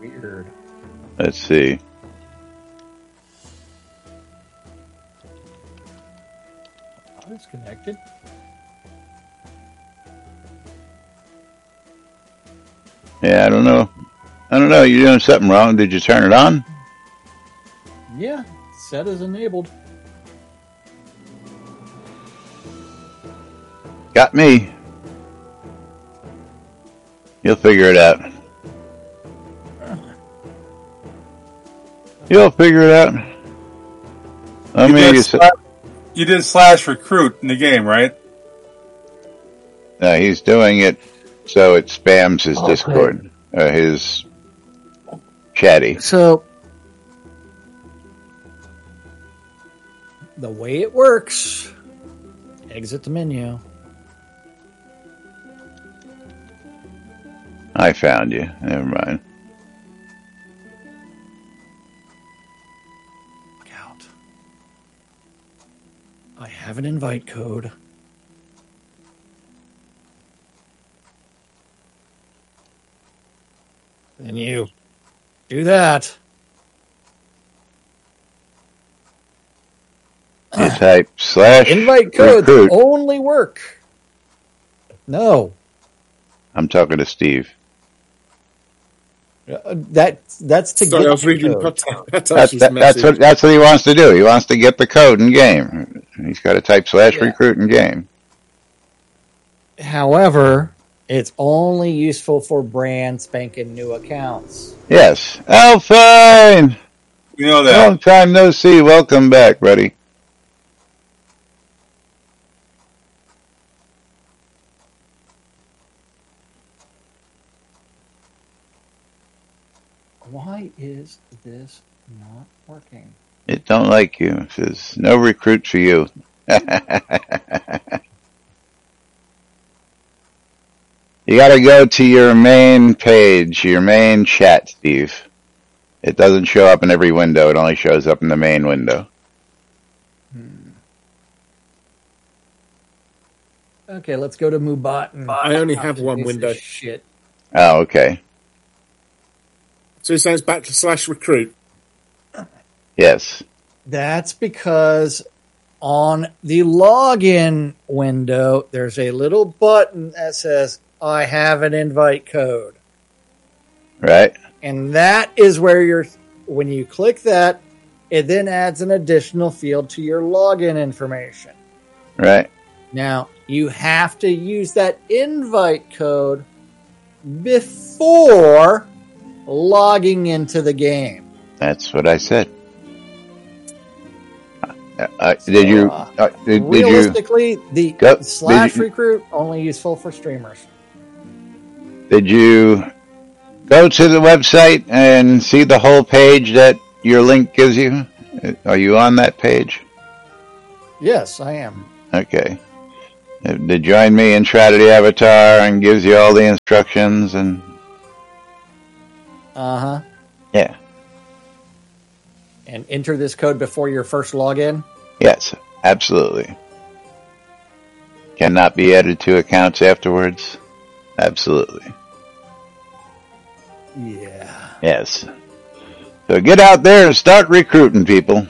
Weird. Let's see. Oh, it's connected. Yeah, I don't know. You're doing something wrong. Did you turn it on? Yeah, set as enabled. Got me. You'll figure it out. You'll figure it out. You did slash recruit in the game, right? No, he's doing it so it spams his Discord, his chatty. So, the way it works, exit the menu. I found you. Never mind. Look out. I have an invite code. Then you do that. You type slash invite codes recruit. only work. No. I'm talking to Steve. That's to Sorry, get I was reading code. message. That's what he wants to do. He wants to get the code in game. He's got to type slash recruit in game. However, it's only useful for brand spanking new accounts. Yes. Alpine! You know that. Long time no see. Welcome back, buddy. Why is this not working? It don't like you. It says no recruit for you. You got to go to your main page, your main chat, Steve. It doesn't show up in every window. It only shows up in the main window. Okay, let's go to Mubat. I only have one window. Shit. Oh, okay. So it says back to slash recruit. Yes. That's because on the login window, there's a little button that says, I have an invite code. Right. And that is where when you click that, it then adds an additional field to your login information. Right. Now, you have to use that invite code before logging into the game. That's what I said. Did you? Realistically, the slash recruit only useful for streamers. Did you go to the website and see the whole page that your link gives you? Are you on that page? Yes, I am. Okay. To join me and try to the avatar and gives you all the instructions and. Uh-huh. Yeah. And enter this code before your first login? Yes, absolutely. Cannot be added to accounts afterwards? Absolutely. Yeah. Yes. So get out there and start recruiting people.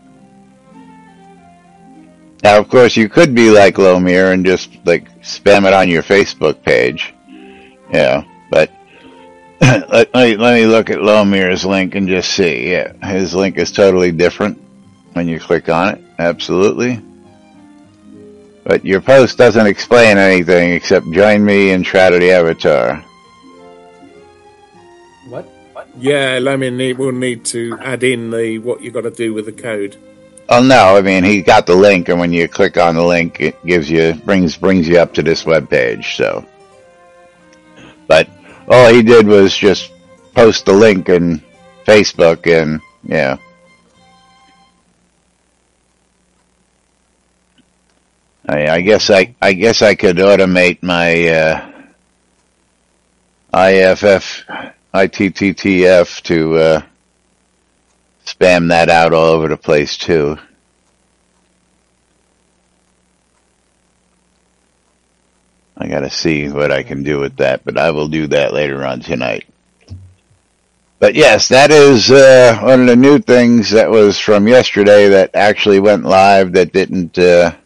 Now, of course, you could be like Lomir and just spam it on your Facebook page. Yeah, but let me look at Lomir's link and just see. Yeah, his link is totally different when you click on it. Absolutely. But your post doesn't explain anything except join me and try to the avatar. What? Yeah, Lamia will need to add in what you got to do with the code. Oh no, I mean he got the link, and when you click on the link, it brings you up to this web page. So, but all he did was just post the link in Facebook, and yeah. I guess I could automate my ITTF to spam that out all over the place too. I gotta see what I can do with that, but I will do that later on tonight. But yes, that is one of the new things that was from yesterday that actually went live that didn't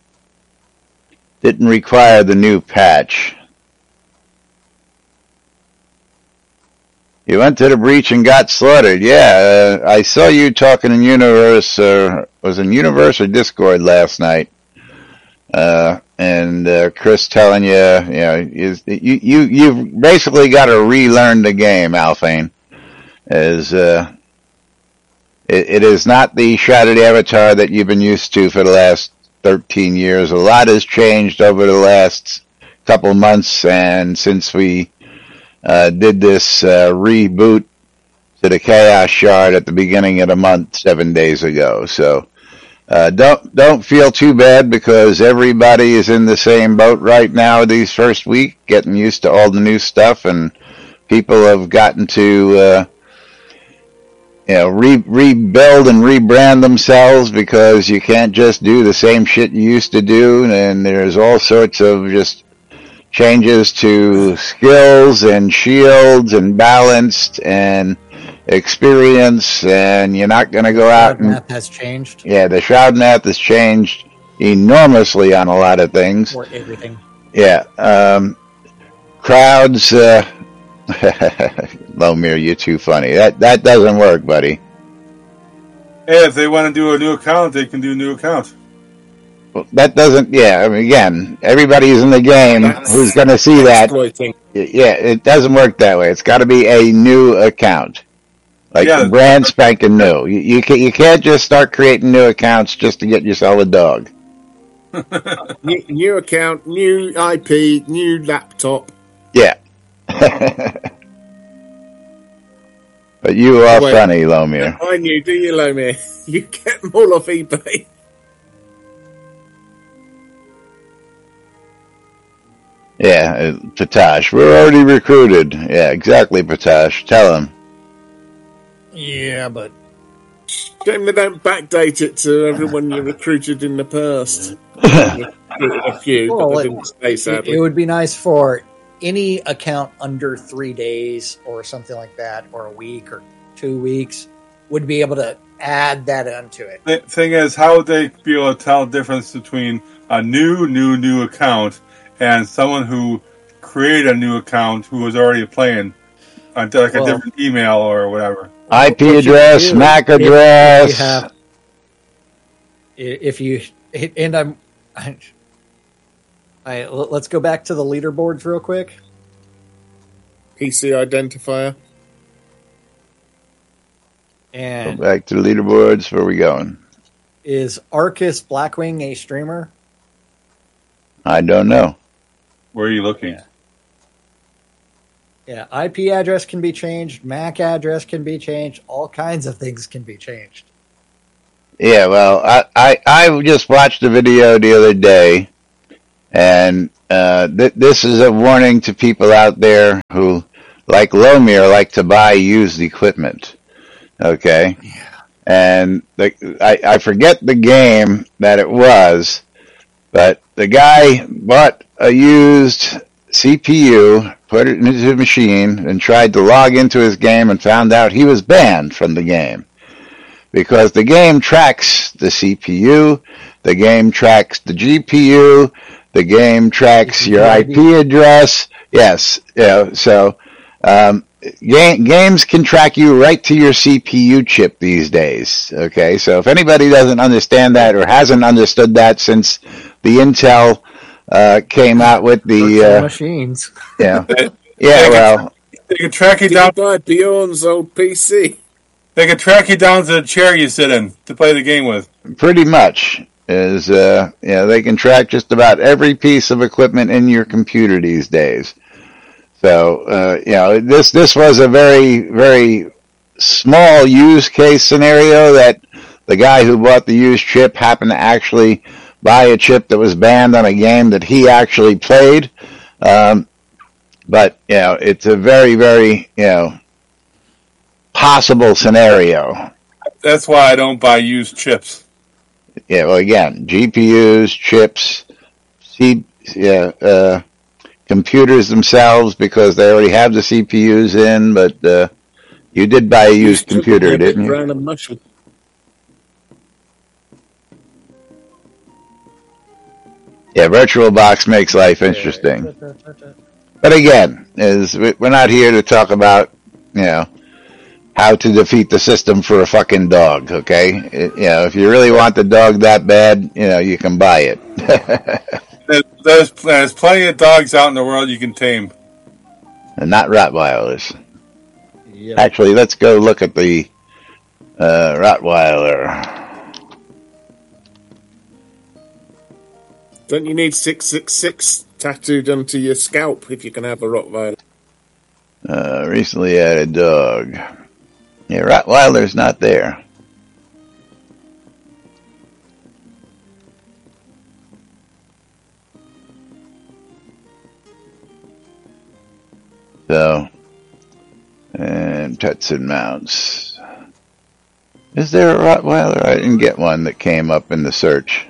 require the new patch. You went to the breach and got slaughtered. Yeah, I saw you talking in Universe, was in Universe or Discord last night, and Chris telling you've basically got to relearn the game, Alphane. It is not the shrouded avatar that you've been used to for the last 13 years. A lot has changed over the last couple months, and since we did this reboot to the Chaos Shard at the beginning of the month 7 days ago. So don't feel too bad, because everybody is in the same boat right now these first week, getting used to all the new stuff, and people have gotten to rebuild and rebrand themselves, because you can't just do the same shit you used to do, and there's all sorts of just changes to skills and shields and balanced and experience, and you're not going to go out and... The shroud math has changed. Yeah, the shroud math has changed enormously on a lot of things. For everything. Yeah. Crowds... Lomir, you're too funny. That doesn't work, buddy. Hey, if they want to do a new account, they can do a new account. Well, that doesn't... Yeah, I mean, again, everybody's in the game who's going to see that. Exploiting. Yeah, it doesn't work that way. It's got to be a new account. Like brand spanking new. You can't just start creating new accounts just to get yourself a dog. New account, new IP, new laptop. Yeah. But you are funny, Lomir. I knew, do you, Lomir? You get them all off eBay. Yeah, Patash, we're already recruited. Yeah, exactly, Patash. Tell him. Yeah, but... Shame they don't backdate it to everyone you recruited in the past. A few, well, but they didn't stay, sadly. It would be nice for any account under 3 days or something like that, or a week or 2 weeks, would be able to add that onto it. The thing is, how would they be able to tell the difference between a new account and someone who created a new account who was already playing, like a different email or whatever? IP address, MAC address. If you let's go back to the leaderboards real quick. PC identifier. And go back to the leaderboards. Where are we going? Is Arcus Blackwing a streamer? I don't know. Where are you looking? Yeah, IP address can be changed, MAC address can be changed, all kinds of things can be changed. Yeah, well, I just watched a video the other day, and this is a warning to people out there who, like Lomir, like to buy used equipment. Okay? Yeah. And I forget the game that it was, but the guy bought a used CPU, put it into his machine, and tried to log into his game and found out he was banned from the game. Because the game tracks the CPU, the game tracks the GPU, the game tracks your IP address. Yes, yeah. So games can track you right to your CPU chip these days. Okay, so if anybody doesn't understand that or hasn't understood that since the Intel came out with the machines, yeah, yeah. Well, they can track you down. Buy Bjorn's old PC. They can track you down to the chair you sit in to play the game with. Pretty much is they can track just about every piece of equipment in your computer these days. So this was a very, very small use case scenario that the guy who bought the used chip happened to actually buy a chip that was banned on a game that he actually played. But it's a very, very possible scenario. That's why I don't buy used chips. Yeah, well, again, GPUs, chips, computers themselves, because they already have the CPUs in, but You did buy a used Used to be computer, a bit didn't you? brown and mushy. Yeah, VirtualBox makes life interesting. But again, we're not here to talk about, how to defeat the system for a fucking dog, okay? If you really want the dog that bad, you can buy it. There's plenty of dogs out in the world you can tame. And not Rottweilers. Yep. Actually, let's go look at the Rottweiler. Don't you need 666 tattooed onto your scalp if you can have a Rottweiler? Recently added dog. Yeah, Rottweiler's not there. So, and pets and mounts. Is there a Rottweiler? I didn't get one that came up in the search.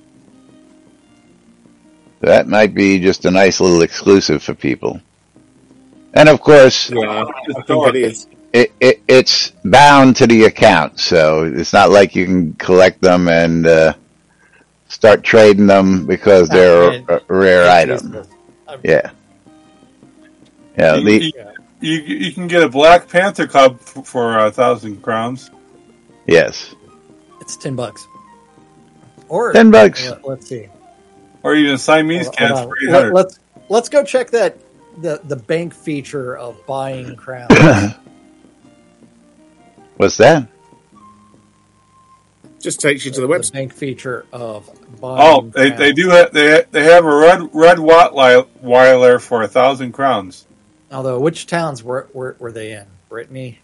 That might be just a nice little exclusive for people. And of course, Yeah, I think it is. It's bound to the account, so it's not like you can collect them and start trading them because they're a rare item. Yeah. Yeah. You can get a Black Panther cub for 1,000 crowns. Yes. It's $10. Or $10. Let's see. Or even Siamese cats for 800. Let's go check that the bank feature of buying crowns. What's that? Just takes you to the website. The bank feature of buying. They do have they have a red Rottweiler for 1,000 crowns. Although, which towns were they in? Brittany.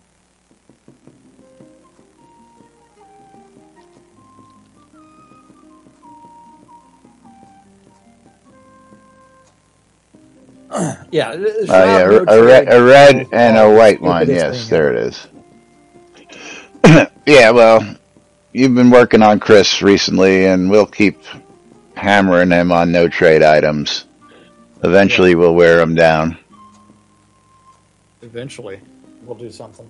Yeah, a red and a white one. Yes, there it is. Yeah, well, you've been working on Chris recently, and we'll keep hammering him on no trade items. Eventually, we'll wear him down. Eventually, we'll do something.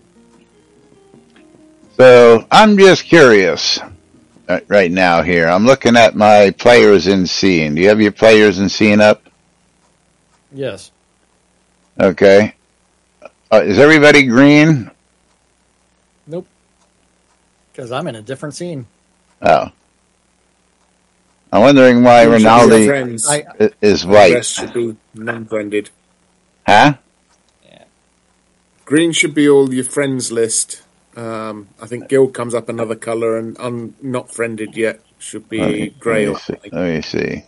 So, I'm just curious right now here. I'm looking at my players in scene. Do you have your players in scene up? Yes. Okay. Is everybody green? Nope. Because I'm in a different scene. Oh. I'm wondering why Rinaldi is white. The rest should be non-friended. Huh? Yeah. Green should be all your friends list. I think Guild comes up another colour, and not friended yet should be grey. Let me see.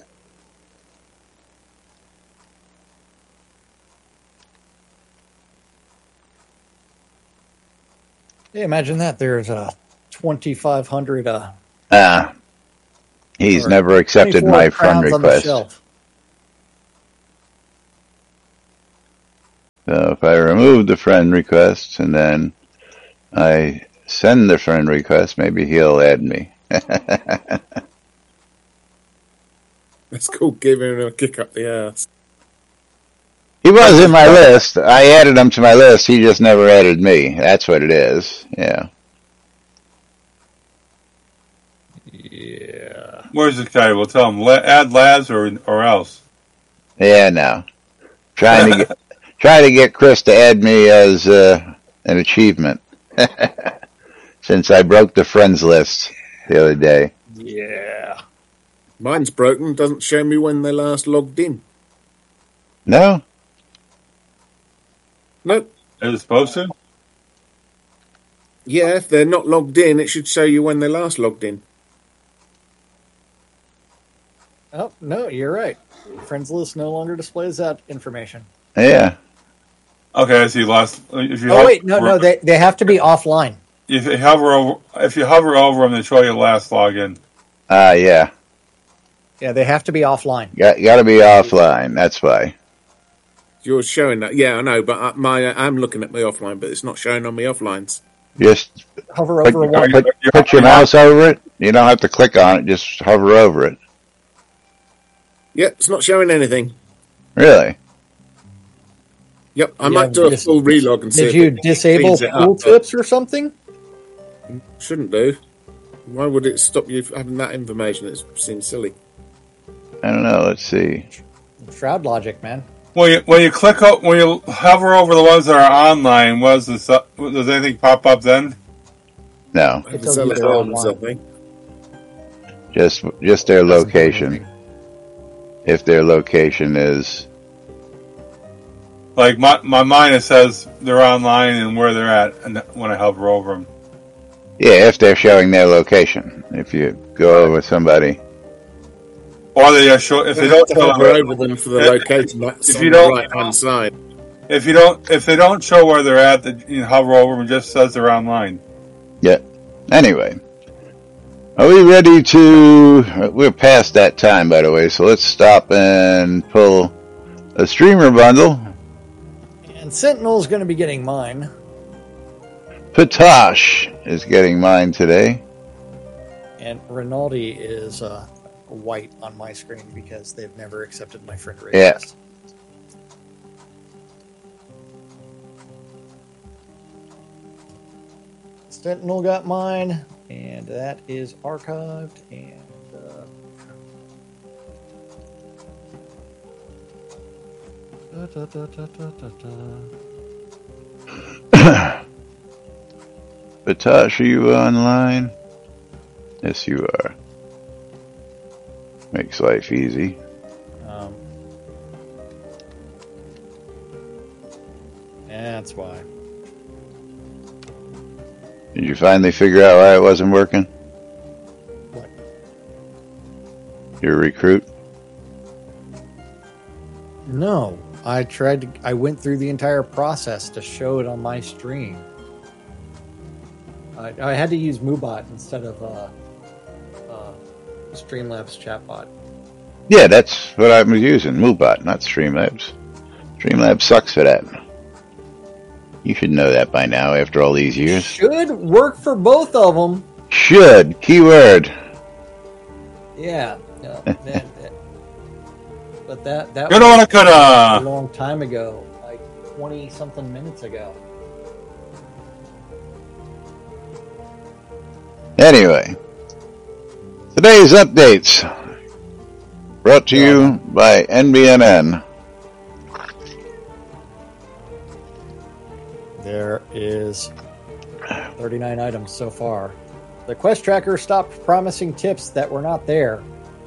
Yeah, imagine that. There's 2,500. He's never accepted my friend request. So if I remove the friend request and then I send the friend request, maybe he'll add me. That's called giving him a kick up the ass. He was in my list. I added him to my list. He just never added me. That's what it is. Yeah. Yeah. Where's this guy? We'll tell him add Laz or else. Yeah, no. Trying to get Chris to add me as an achievement. Since I broke the friends list the other day. Yeah. Mine's broken. Doesn't show me when they last logged in. No? Nope. Is it supposed to? Yeah, if they're not logged in, it should show you when they last logged in. Oh, no, you're right. Friends list no longer displays that information. Yeah. Okay, I see. No, they have to be offline. If you hover over them, they show you last login. Yeah. Yeah, they have to be offline. Got to be offline. That's why. You're showing that. Yeah, I know, but I'm looking at my offline, but it's not showing on my offlines. Just hover over one. Put your mouse over it. You don't have to click on it. Just hover over it. Yeah, it's not showing anything. Really? Yep, I might do a full relog and see. Did you disable pool tips or something? Shouldn't do. Why would it stop you having that information? It seems silly. I don't know. Let's see. Shroud logic, man. When you hover over the ones that are online, does anything pop up then? No. It's only on something. Just their location. If their location is like my mine, it says they're online and where they're at, and when I hover over them. Yeah, if they're showing their location. If you go over somebody, or they are show if they don't hover over them for the location. That's on the right-hand side. If they don't show where they're at, you hover over them. It just says they're online. Yeah. Anyway. Are we ready to... We're past that time, by the way, so let's stop and pull a streamer bundle. And Sentinel's going to be getting mine. Patosh is getting mine today. And Rinaldi is white on my screen because they've never accepted my friend request. Yeah. Sentinel got mine. And that is archived, and Patosh, are you online? Yes, you are. Makes life easy. That's why. Did you finally figure out why it wasn't working? What? Your recruit? No. I went through the entire process to show it on my stream. I had to use MooBot instead of Streamlabs chatbot. Yeah, that's what I was using. MooBot, not Streamlabs. Streamlabs sucks for that. You should know that by now after all these years. Should work for both of them. Should. Keyword. Yeah. No, but that you don't want to cut a long time ago, like 20-something minutes ago. Anyway, today's updates brought to you by NBNN. There is 39 items so far. The quest tracker stopped promising tips that were not there.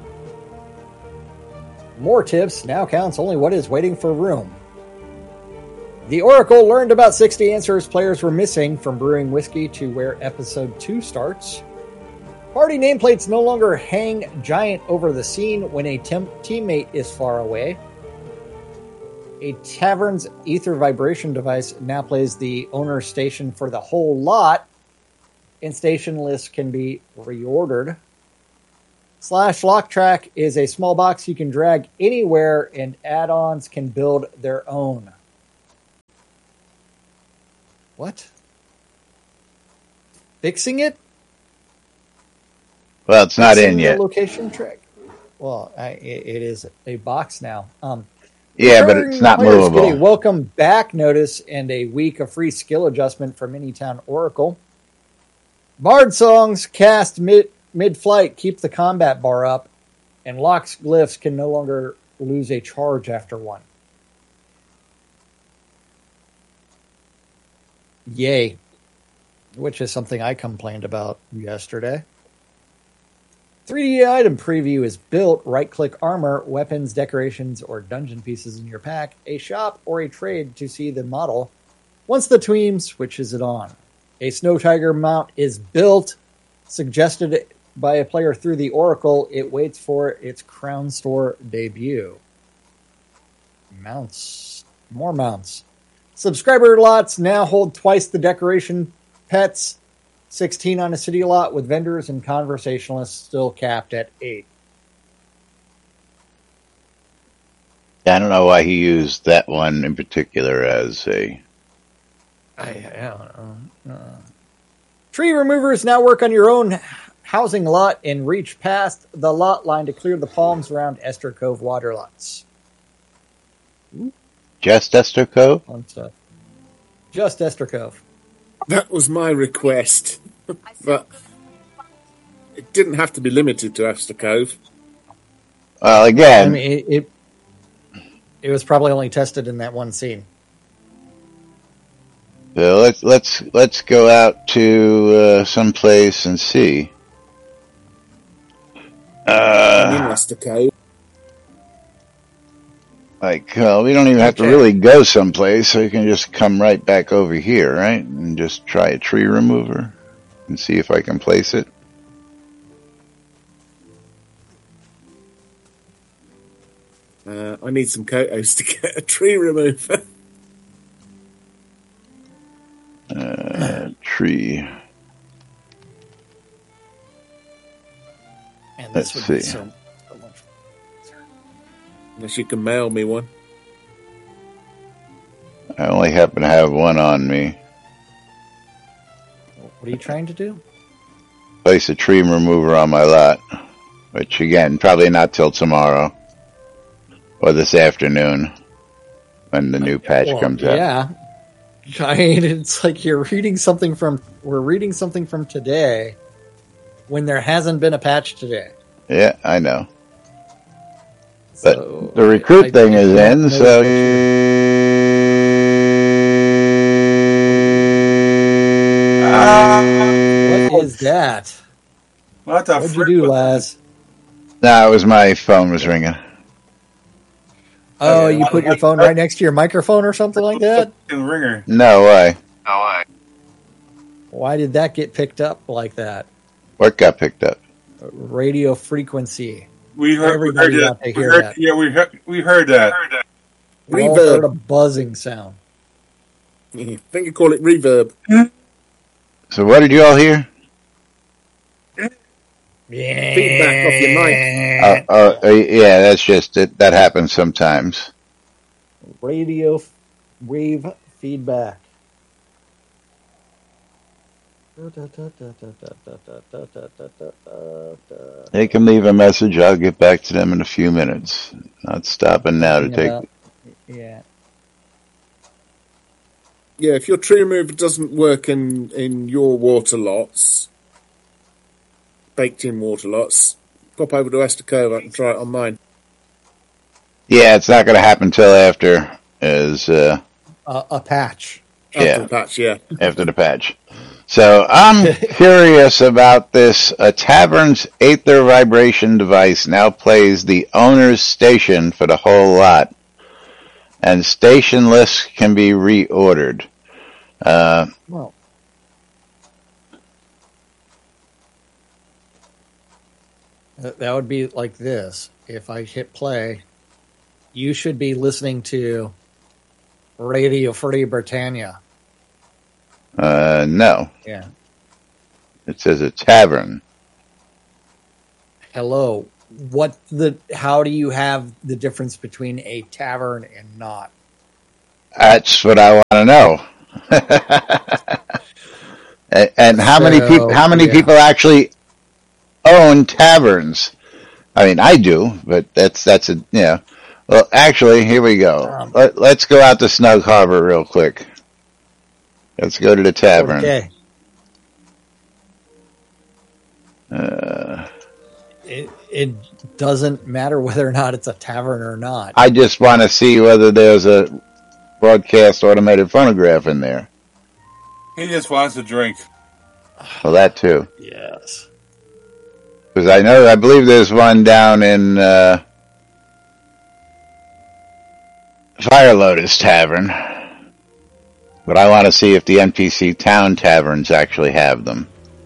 More tips now counts only what is waiting for room. The Oracle learned about 60 answers players were missing from brewing whiskey to where episode 2 starts. Party nameplates no longer hang giant over the scene when a teammate is far away. A tavern's ether vibration device now plays the owner's station for the whole lot, and station lists can be reordered. /LockTrack is a small box you can drag anywhere, and add-ons can build their own. What? Fixing it? Well, it's not in yet. Location track. Well, it is a box now. Yeah, but it's not movable. Get a welcome back notice and a week of free skill adjustment from Anytown Oracle. Bard songs cast mid-flight keep the combat bar up, and Locke's glyphs can no longer lose a charge after one. Yay. Which is something I complained about yesterday. 3D item preview is built. Right-click armor, weapons, decorations, or dungeon pieces in your pack, a shop, or a trade to see the model. Once the team switches it on. A Snow Tiger mount is built. Suggested by a player through the Oracle, it waits for its Crown Store debut. Mounts. More mounts. Subscriber lots now hold twice the decoration pets. 16 on a city lot with vendors and conversationalists still capped at 8. I don't know why he used that one in particular as a... I don't know. Tree removers now work on your own housing lot and reach past the lot line to clear the palms around Esther Cove water lots. Ooh. Just Esther Cove? Fun stuff. Just Esther Cove. That was my request, but it didn't have to be limited to Esther Cove. Well, again, I mean, it was probably only tested in that one scene. so let's go out to some place and see. In Esther Cove. Like, we don't even have to really go someplace, so you can just come right back over here, right? And just try a tree remover and see if I can place it. I need some Kotos to get a tree remover. Tree. And Let's this would be see. so much. Unless you can mail me one. I only happen to have one on me. What are you trying to do? Place a tree remover on my lot. Which, again, probably not till tomorrow. Or this afternoon. When the new patch comes out. Yeah. I mean, it's like we're reading something from today when there hasn't been a patch today. Yeah, I know. But So, the recruit thing is in, know so... What is that? What the What'd you frick do, was Laz? No, it was my phone was ringing. Oh, you put your phone right next to your microphone or something like that? fucking ringer? No way. Why did that get picked up like that? What got picked up? Radio frequency. We heard Everybody that. got to hear heard, that. Yeah, we heard that. We all heard a buzzing sound. I think you call it reverb. So what did you all hear? Yeah. Feedback off your mic. Yeah, that's just it. That happens sometimes. Radio wave feedback. They can leave a message. I'll get back to them in a few minutes. Not stopping now to take... Yeah. Yeah, if your tree remover doesn't work in your water lots, baked in water lots, pop over to Esther Cove and try it on mine. Yeah, it's not going to happen till after A patch. After the patch, yeah. after the patch. So I'm curious about this. A tavern's Aether vibration device now plays the owner's station for the whole lot, and station lists can be reordered. Well, that would be like this. If I hit play, you should be listening to Radio Free Britannia. No, Yeah. it says a tavern. Hello. How do you have the difference between a tavern and not? That's what I want to know. And how many people actually own taverns? I mean, I do, but that's a yeah. Well, actually, here we go. Let's go out to Snug Harbor real quick. Let's go to the tavern. Okay. It doesn't matter whether or not it's a tavern or not. I just want to see whether there's a broadcast automated phonograph in there. He just wants a drink. Well, that too. Yes. Because I believe there's one down in Fire Lotus Tavern. But I want to see if the NPC town taverns actually have them.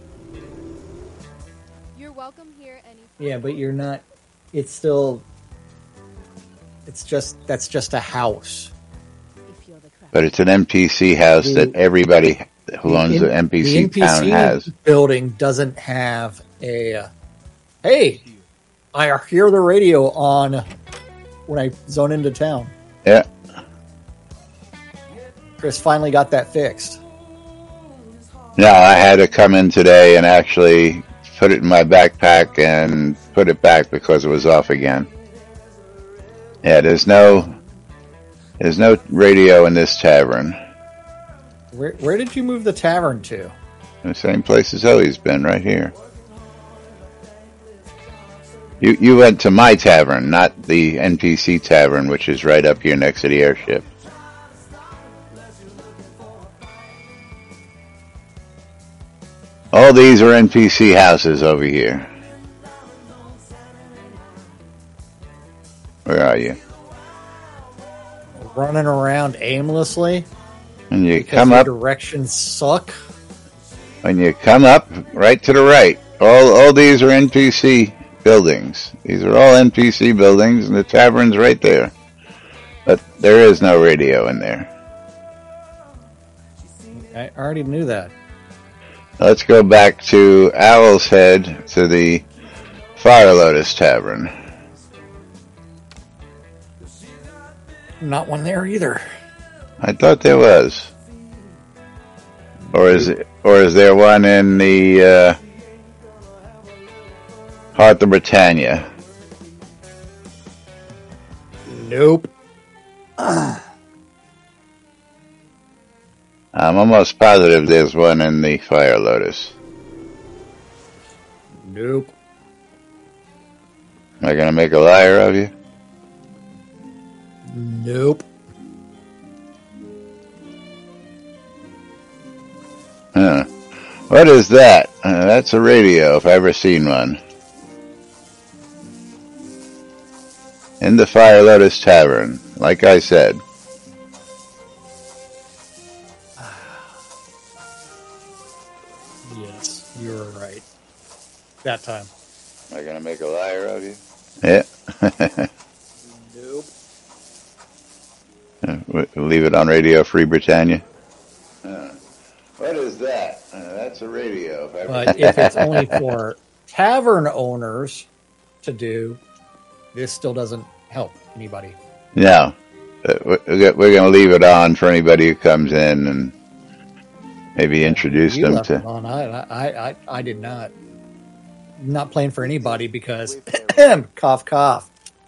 You're welcome here anytime. Yeah, but you're not. That's just a house. If you're the crowd. But it's an NPC house that everybody who owns the NPC town has. Building doesn't have a. Hey, I hear the radio on when I zone into town. Yeah. Chris finally got that fixed. No, I had to come in today and actually put it in my backpack and put it back because it was off again. Yeah, there's no There's no radio in this tavern. Where did you move the tavern to? The same place it's always been, right here. You went to my tavern, not the NPC tavern, which is right up here next to the airship. All these are NPC houses over here. Where are you? Running around aimlessly? When you Because come your up, directions suck? when you come up, right to the right. All these are NPC buildings. These are all NPC buildings, and the tavern's right there. But there is no radio in there. I already knew that. Let's go back to Owl's Head to the Fire Lotus Tavern. Not one there either. I thought there was. Or is there one in the Heart of Britannia? Nope. I'm almost positive there's one in the Fire Lotus. Nope. Am I going to make a liar of you? Nope. Huh. What is that? That's a radio, if I've ever seen one. In the Fire Lotus Tavern, like I said. Yes, you were right. That time. Am I going to make a liar of you? Yeah. Nope. We'll leave it on Radio Free Britannia. What is that? That's a radio. But if it's only for tavern owners to do, this still doesn't help anybody. No. We're going to leave it on for anybody who comes in and maybe introduce You them left it to... on. I did not. I'm not playing for anybody because cough cough.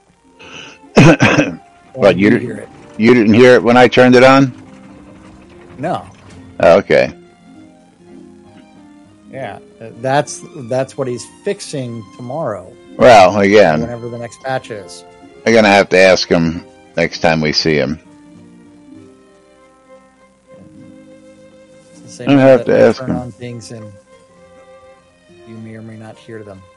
What, you hear it? You didn't hear it when I turned it on? No. Oh, okay. Yeah, that's what he's fixing tomorrow. Well, again, Whenever the next patch is. I'm going to have to ask him next time we see him. It's the same I way have that to we ask turn him. on things and you may or may not hear them.